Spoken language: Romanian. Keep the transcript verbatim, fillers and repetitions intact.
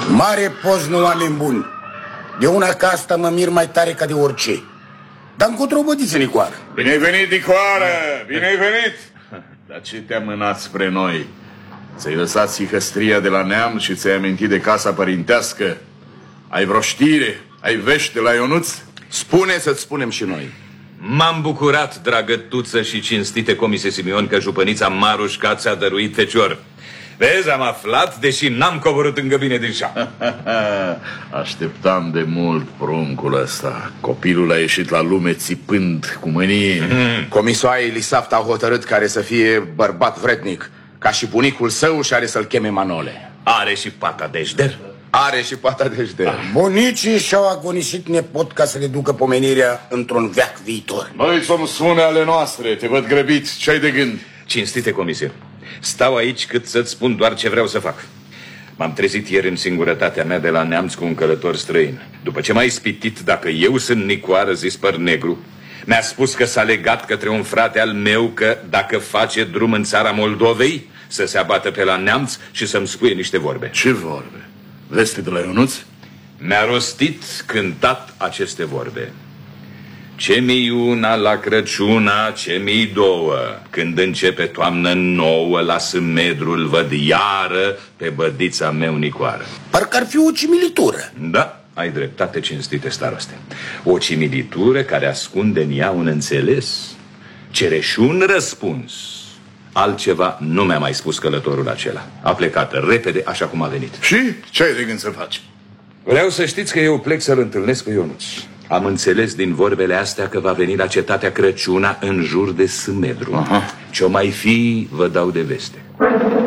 Mare poznă, oameni buni. De una ca asta mă mir mai tare ca de orice. Dar încotro bădiță, Nicoară. Bine ai venit, Nicoară! Bine ai venit! Dar ce te-a mânat spre noi? Ți-ai lăsat sihăstria de la neam și ți-ai amintit de casa părintească? Ai vreo știre? Ai vește la Ionuț? Spune să-ți spunem și noi. M-am bucurat, dragătuță și cinstite comise Simion, că jupănița Marușca ți-a dăruit fecior. Vezi, am aflat, deși n-am coborât încă bine din șa. Așteptam de mult pruncul ăsta. Copilul a ieșit la lume țipând cu mânie. Mm. Comisoaii Lisaft au hotărât care să fie bărbat vrednic, ca și bunicul său, și are să-l cheme Manole. Are și pata deșder? Are și pata deșder. Bunicii și-au agonisit nepot ca să le ducă pomenirea într-un veac viitor. Noi să-mi spune ale noastre, te văd grăbit, ce-ai de gând? Cinstite comisie, stau aici cât să-ți spun doar ce vreau să fac. M-am trezit ieri în singurătatea mea de la neamț cu un călător străin. După ce m-a ispitit dacă eu sunt Nicoară, zis păr negru, mi-a spus că s-a legat către un frate al meu că dacă face drum în țara Moldovei, să se abată pe la neamț și să-mi spuie niște vorbe. Ce vorbe? Veste de la Ionuț? Mi-a rostit cântat aceste vorbe. Ce mi una la Crăciuna, ce mi două, când începe toamnă nouă, la Sâmedrul văd iară pe bădița meu Nicoară. Parcă ar fi o cimilitură. Da, ai dreptate, cinstite staroste. O cimilitură care ascunde în ea un înțeles, cere și un răspuns. Altceva nu mi-a mai spus călătorul acela. A plecat repede, așa cum a venit. Și ce ai de gând să faci? Vreau să știți că eu plec să-l întâlnesc pe Ionuț. Am înțeles din vorbele astea că va veni la cetatea Crăciuna în jur de Sâmedru. Ce-o mai fi, vă dau de veste.